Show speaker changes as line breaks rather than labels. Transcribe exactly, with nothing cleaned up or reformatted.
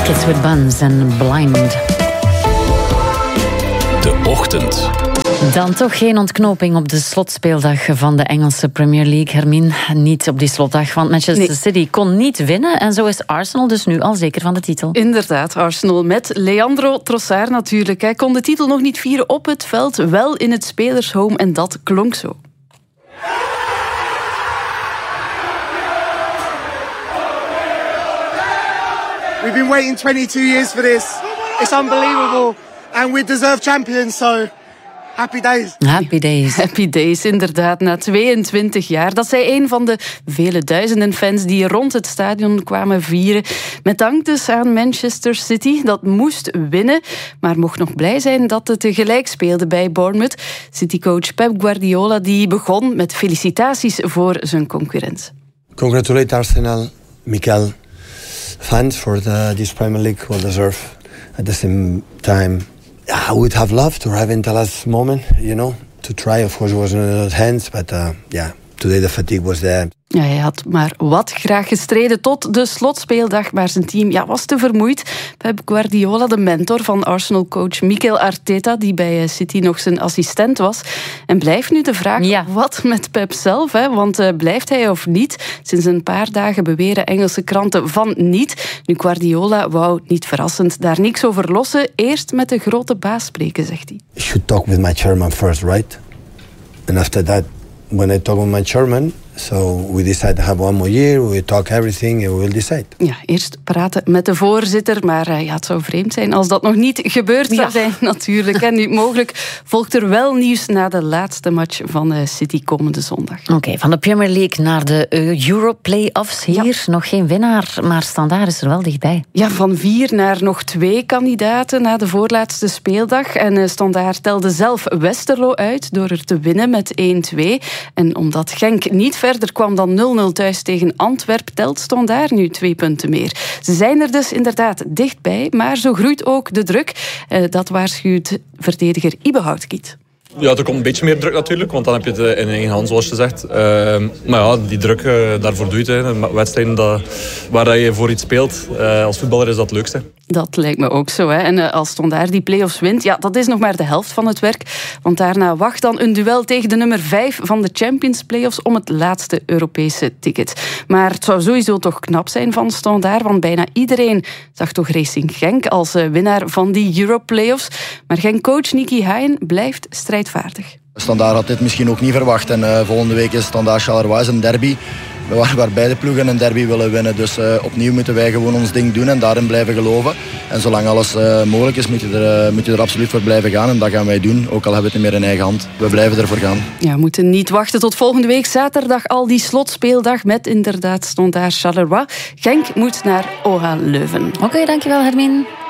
Kids with Buns en Blind.
De Ochtend.
Dan toch geen ontknoping op de slotspeeldag van de Engelse Premier League, Hermine. Niet op die slotdag, want Manchester nee. City kon niet winnen. En zo is Arsenal dus nu al zeker van de titel.
Inderdaad, Arsenal met Leandro Trossard natuurlijk. Hij kon de titel nog niet vieren op het veld, wel in het spelershome. En dat klonk zo.
We've been waiting twenty-two years for this. It's unbelievable. And we deserve champions, so happy days.
Happy days.
Happy days, inderdaad. Na tweeëntwintig jaar. Dat zei een van de vele duizenden fans die rond het stadion kwamen vieren. Met dank dus aan Manchester City. Dat moest winnen, maar mocht nog blij zijn dat het gelijk speelde bij Bournemouth. Citycoach Pep Guardiola die begon met felicitaties voor zijn concurrent.
Congratulate Arsenal, Mikel. Fans for the, this Premier League well deserved. At the same time, I would have loved to have in the last moment, you know, to try. Of course, it was in our hands, but uh, yeah, today the fatigue was there.
Ja, hij had maar wat graag gestreden tot de slotspeeldag, maar zijn team ja, was te vermoeid. Pep Guardiola, de mentor van Arsenal-coach Mikel Arteta, die bij City nog zijn assistent was. En blijft nu de vraag, ja. wat met Pep zelf? Hè? Want uh, blijft hij of niet? Sinds een paar dagen beweren Engelse kranten van niet. Nu, Guardiola wou, niet verrassend, daar niks over lossen. Eerst met de grote baas spreken, zegt hij.
I should talk with my chairman first, right? And after that, when I talk with my chairman, so we decide to have one more year, we talk everything and we will decide.
Ja, eerst praten met de voorzitter, maar uh, ja, het zou vreemd zijn als dat nog niet gebeurd zou ja. zijn natuurlijk. En nu mogelijk volgt er wel nieuws na de laatste match van uh, City komende zondag.
Oké, okay, van de Premier League naar de uh, Euro-playoffs hier. Ja. Nog geen winnaar, maar Standaard is er wel dichtbij.
Ja, van vier naar nog twee kandidaten na de voorlaatste speeldag. En uh, Standaard telde zelf Westerlo uit door er te winnen met één twee. En omdat Genk niet verder kwam dan nul nul thuis tegen Antwerp, telt Standaard nu twee punten meer. Ze zijn er dus inderdaad dichtbij, maar zo groeit ook de druk. Uh, dat waarschuwt verdediger Ibe Houtkiet.
Ja, er komt een beetje meer druk natuurlijk, want dan heb je het in één hand, zoals je zegt. Uh, maar ja, die druk, uh, daarvoor doe je het. Hè. Wedstrijden dat, waar je voor iets speelt, uh, als voetballer is dat het leukste.
Dat lijkt me ook zo. Hè. En uh, als Standaard die play-offs wint, ja, dat is nog maar de helft van het werk. Want daarna wacht dan een duel tegen de nummer vijf van de Champions Play-offs om het laatste Europese ticket. Maar het zou sowieso toch knap zijn van Standaard, want bijna iedereen zag toch Racing Genk als uh, winnaar van die Euro-Play-offs. Maar Genk-coach Nicky Hayen blijft strijdvaardig.
Standaard had dit misschien ook niet verwacht. En uh, volgende week is Standaard Charleroi een derby. Waar, waar beide ploegen een derby willen winnen. Dus uh, opnieuw moeten wij gewoon ons ding doen en daarin blijven geloven. En zolang alles uh, mogelijk is, moet je, er, uh, moet je er absoluut voor blijven gaan. En dat gaan wij doen, ook al hebben we het niet meer in eigen hand. We blijven ervoor gaan.
Ja, we moeten niet wachten tot volgende week zaterdag. Al die slotspeeldag met inderdaad Standaard Charleroi. Genk moet naar O H Leuven.
Oké, okay, dankjewel Hermine.